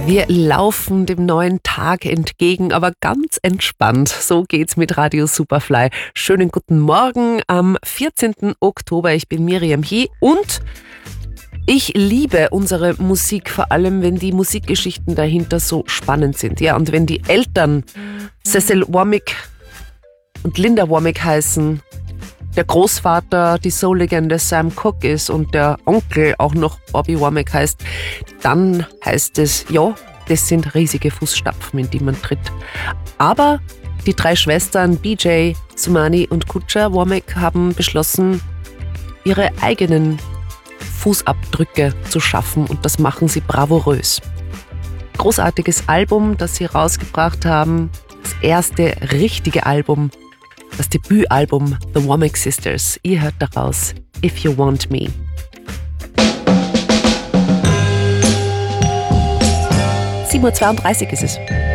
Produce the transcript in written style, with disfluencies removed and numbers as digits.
Wir laufen dem neuen Tag entgegen, aber ganz entspannt. So geht's mit Radio Superfly. Schönen guten Morgen am 14. Oktober. Ich bin Miriam He und ich liebe unsere Musik, vor allem wenn die Musikgeschichten dahinter so spannend sind. Ja, und wenn die Eltern Cecil Womack und Linda Womack heißen, der Großvater die Soul-Legende Sam Cooke ist und der Onkel auch noch Bobby Womack heißt, dann heißt es, ja, das sind riesige Fußstapfen, in die man tritt. Aber die drei Schwestern BJ, Sumani und Kucha Womack haben beschlossen, ihre eigenen Fußabdrücke zu schaffen und das machen sie bravourös. Großartiges Album, das sie rausgebracht haben, das erste richtige Album, das Debütalbum The Womack Sisters. Ihr hört daraus If You Want Me. (7:32 Uhr ist es.